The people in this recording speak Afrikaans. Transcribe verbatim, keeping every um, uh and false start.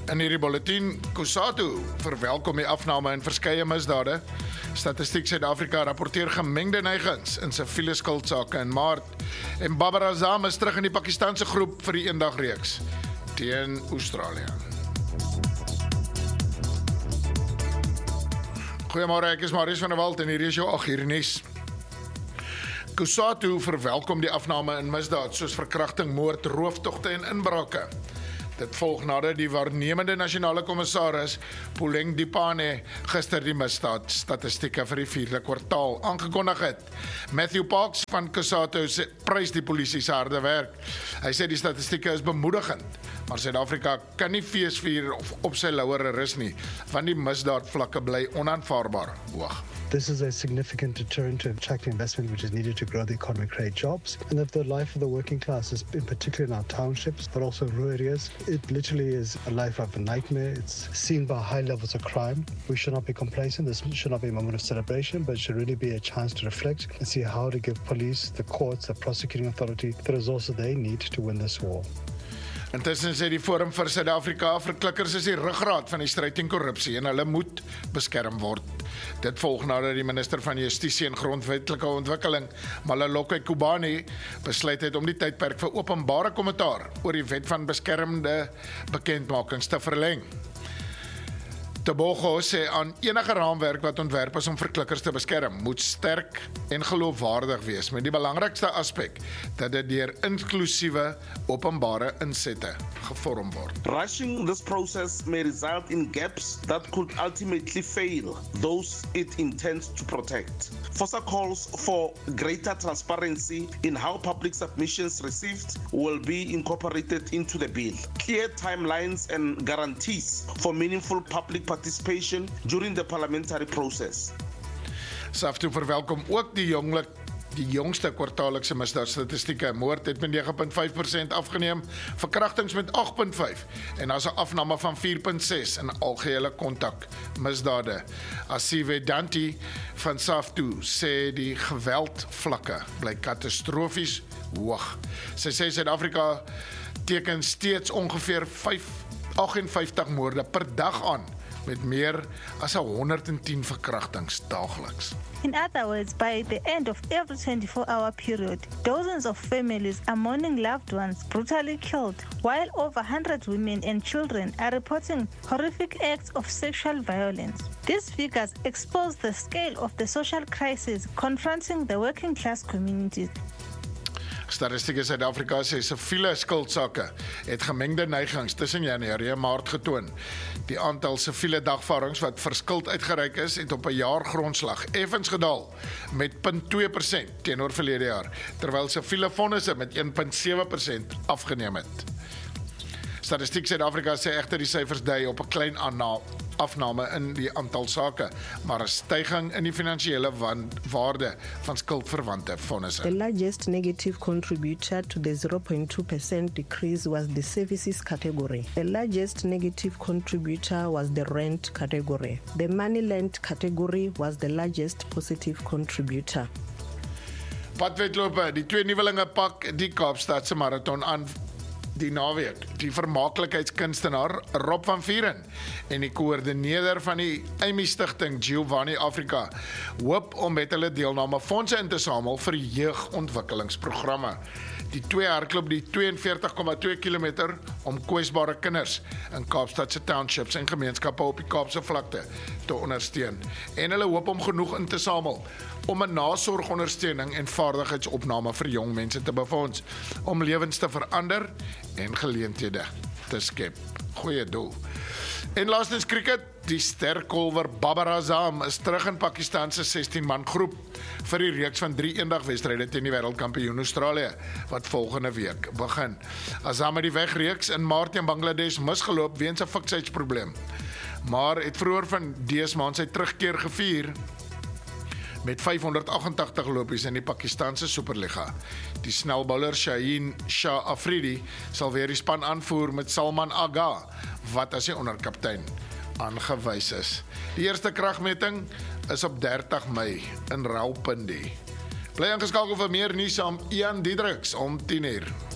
In hierdie bulletin, COSATU verwelkom die afname in verskeie misdade. Statistiek Suid-Afrika rapporteer gemengde neigings in siviele skuldsake in Maart. En Babar Azam is terug in die Pakistanse groep vir die eendagreeks teen Australië. Goeiemôre, ek is Marius van der Walt en hier is jou ag uur nuus. COSATU verwelkom die afname in misdaad soos verkrachting, moord, rooftogte en inbrake. Dit volg nadat die waarnemende nasionale kommissaris Puleng Dipane gister die misdaad statistieke vir die vierde kwartaal aangekondig het. Matthew Parks van COSATU prys die polisie se harde werk. Hy sê die statistieke is bemoedigend, maar Suid-Afrika kan nie feesvier of op sy lauwere rus nie, want die misdaadvlakke bly onaanvaarbaar hoog. This is a significant deterrent to attract investment which is needed to grow the economy, create jobs, and that the life of the working class is in particular in our townships, but also rural areas. It literally is a life of a nightmare. It's seen by high levels of crime. We should not be complacent. This should not be a moment of celebration, but it should really be a chance to reflect and see how to give police, the courts, the prosecuting authority the resources they need to win this war. Intussen sê die Forum vir Suid-Afrika, verklikkers is die ruggraat van die stryd teen korrupsie en hulle moet beskerm word. Dit volg nadat die minister van Justisie en Grondwetlike Ontwikkeling, Malaloke Kubani, besluit het om die tydperk vir openbare kommentaar oor die wet van beskermde bekendmakings te verleng. Tebogo sê aan enige raamwerk wat ontwerp is om verklikkers te beskerm, moet sterk en geloofwaardig wees, met die belangrikste aspek dat dit deur inklusiewe openbare insette gevorm word. Rushing this process may result in gaps that could ultimately fail those it intends to protect. FOSA calls for greater transparency in how public submissions received will be incorporated into the bill. Clear timelines and guarantees for meaningful public participation during the parliamentary process. SAFTU verwelkom ook die jonglik die jongste kwartaallikse misdaadstatistieke. Moord het met nege komma vyf persent afgeneem, verkrachtings met agt komma vyf en as 'n afname van vier komma ses in algehele kontak misdade. Asiwe Danti van SAFTU sê die geweldvlakke bly katastrofies hoog. Sy sê Suid-Afrika teken steeds ongeveer vyfenvyftig moorde per dag aan, met meer as honderd en tien verkrachtings daagliks. In other words, by the end of every twenty-four hour period, dozens of families are mourning loved ones brutally killed, while over one hundred women and children are reporting horrific acts of sexual violence. These figures expose the scale of the social crisis confronting the working class communities. Statistiek Suid-Afrika sê siviele skuldsake het gemengde neigings tussen Januarie en Maart getoon. Die aantal siviele dagvaardings wat vir skuld uitgereik is, het op 'n jaargrondslag effens gedaal met nul komma twee persent teenoor verlede jaar, terwyl siviele vonnisse met een komma sewe persent afgeneem het. Statistiek Suid-Afrika sê egter die syfers dui op 'n klein afname in die aantal sake, maar 'n styging in die finansiële waarde van skuldverwante vonnisse. The largest negative contributor to the zero point two percent decrease was the services category. The largest negative contributor was the rent category. The money lent category was the largest positive contributor. Padwedlope, die twee nuwelinge pak die Kaapstadse marathon aan die naweek. Die vermaaklikheidskunstenaar Rob van Vieren en die koördineerder van die Amy Stichting Giovanni Afrika hoop om met hulle deelname fondse in te samel vir jeugontwikkelingsprogramme. Die twee hardloop die tweeënveertig komma twee kilometer om kwesbare kinders in Kaapstadse townships en gemeenskappe op die Kaapse vlakte te ondersteun. En hulle hoop om genoeg in te samel om 'n nasorgondersteuning en vaardigheidsopname vir jong mense te befonds, om lewens te verander en geleenthede te skep. Goeie doel. En laastens cricket, die sterkolwer Babar Azam is terug in Pakistan se sestien man groep vir die reeks van drie eendagwedstryde teen die wêreldkampioen Australië wat volgende week begin. Azam het die wegreeks in Maart teen Bangladesh misgeloop weens 'n fiksheidsprobleem, maar het vroeër van dese maand sy terugkeer gevier met vyfhonderdagentagtig lopies in die Pakistanse Superliga. Die snelbouler Shaheen Shah Afridi sal weer die span aanvoer met Salman Agha, wat as die onderkaptein aangewys is. Die eerste kragmeting is op dertig Mei in Rawalpindi. Bly ingeskakel vir meer nuus aan Ian Diedriks om tien uur.